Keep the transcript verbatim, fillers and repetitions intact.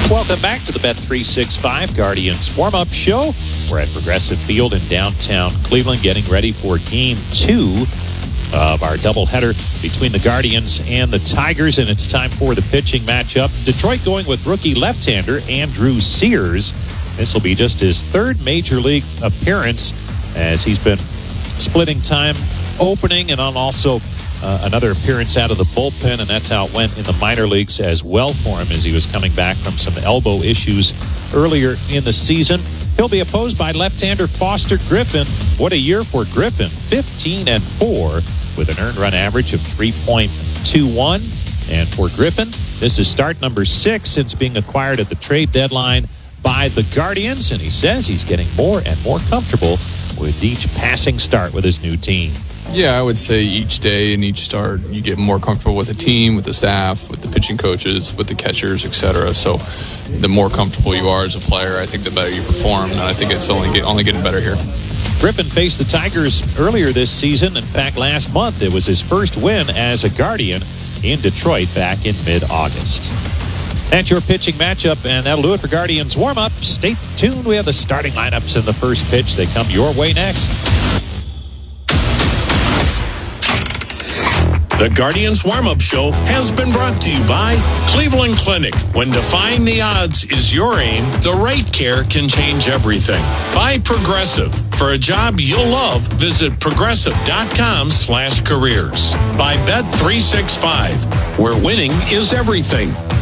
Welcome back to the Bet three sixty-five Guardians warm-up show. We're at Progressive Field in downtown Cleveland getting ready for game two of our doubleheader between the Guardians and the Tigers, and it's time for the pitching matchup. Detroit going with rookie left-hander Andrew Sears. This will be just his third major league appearance as he's been splitting time opening and on also uh, another appearance out of the bullpen, and that's how it went in the minor leagues as well for him as he was coming back from some elbow issues earlier in the season. He'll be opposed by left-hander Foster Griffin. What a year for Griffin, fifteen and four with an earned run average of three point two one. And for Griffin, this is start number six since being acquired at the trade deadline by the Guardians, and he says he's getting more and more comfortable with each passing start with his new team. Yeah, I would say each day and each start, you get more comfortable with the team, with the staff, with the pitching coaches, with the catchers, et cetera. So the more comfortable you are as a player, I think the better you perform, and I think it's only get, only getting better here. Griffin faced the Tigers earlier this season. In fact, last month it was his first win as a Guardian in Detroit back in mid-August. That's your pitching matchup, and that'll do it for Guardians warm-up. Stay tuned. We have the starting lineups in the first pitch. They come your way next. The Guardians warm-up show has been brought to you by Cleveland Clinic. When defying the odds is your aim, the right care can change everything. By Progressive. For a job you'll love, visit progressive.com slash careers. By Bet three sixty-five, where winning is everything.